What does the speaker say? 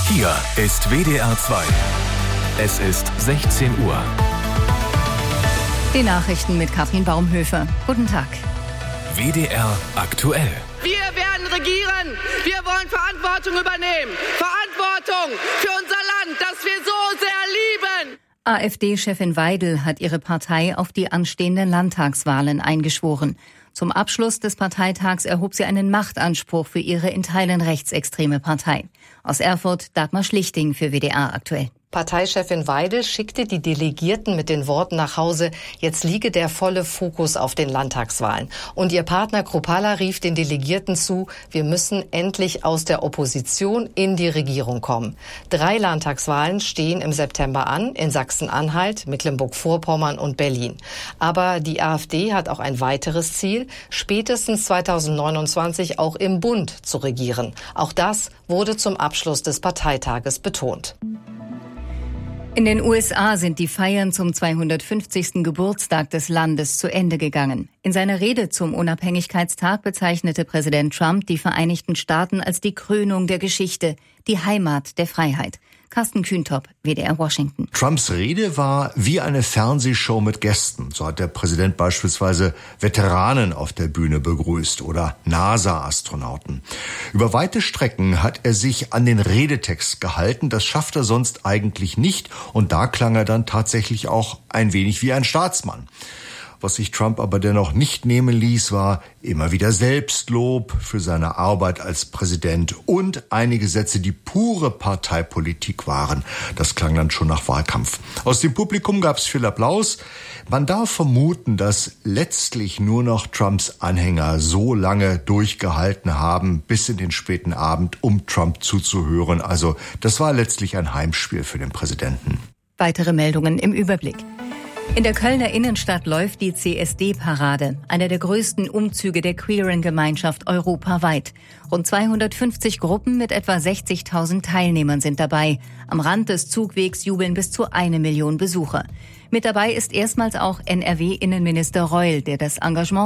Hier ist WDR 2. Es ist 16 Uhr. Die Nachrichten mit Katrin Baumhöfer. Guten Tag. WDR aktuell. Wir werden regieren. Wir wollen Verantwortung übernehmen. Verantwortung für unser Land, das wir so sehr lieben. AfD-Chefin Weidel hat ihre Partei auf die anstehenden Landtagswahlen eingeschworen. Zum Abschluss des Parteitags erhob sie einen Machtanspruch für ihre in Teilen rechtsextreme Partei. Aus Erfurt Dagmar Schlichting für WDR aktuell. Parteichefin Weidel schickte die Delegierten mit den Worten nach Hause, jetzt liege der volle Fokus auf den Landtagswahlen. Und ihr Partner Kruppalla rief den Delegierten zu, wir müssen endlich aus der Opposition in die Regierung kommen. 3 Landtagswahlen stehen im September an, in Sachsen-Anhalt, Mecklenburg-Vorpommern und Berlin. Aber die AfD hat auch ein weiteres Ziel, spätestens 2029 auch im Bund zu regieren. Auch das wurde zum Abschluss des Parteitages betont. In den USA sind die Feiern zum 250. Geburtstag des Landes zu Ende gegangen. In seiner Rede zum Unabhängigkeitstag bezeichnete Präsident Trump die Vereinigten Staaten als die Krönung der Geschichte, die Heimat der Freiheit. Carsten Kühntop, WDR Washington. Trumps Rede war wie eine Fernsehshow mit Gästen. So hat der Präsident beispielsweise Veteranen auf der Bühne begrüßt oder NASA-Astronauten. Über weite Strecken hat er sich an den Redetext gehalten. Das schafft er sonst eigentlich nicht. Und da klang er dann tatsächlich auch ein wenig wie ein Staatsmann. Was sich Trump aber dennoch nicht nehmen ließ, war immer wieder Selbstlob für seine Arbeit als Präsident und einige Sätze, die pure Parteipolitik waren. Das klang dann schon nach Wahlkampf. Aus dem Publikum gab es viel Applaus. Man darf vermuten, dass letztlich nur noch Trumps Anhänger so lange durchgehalten haben, bis in den späten Abend, um Trump zuzuhören. Also das war letztlich ein Heimspiel für den Präsidenten. Weitere Meldungen im Überblick. In der Kölner Innenstadt läuft die CSD-Parade, einer der größten Umzüge der queeren Gemeinschaft europaweit. Rund 250 Gruppen mit etwa 60.000 Teilnehmern sind dabei. Am Rand des Zugwegs jubeln bis zu 1 Million Besucher. Mit dabei ist erstmals auch NRW-Innenminister Reul, der das Engagement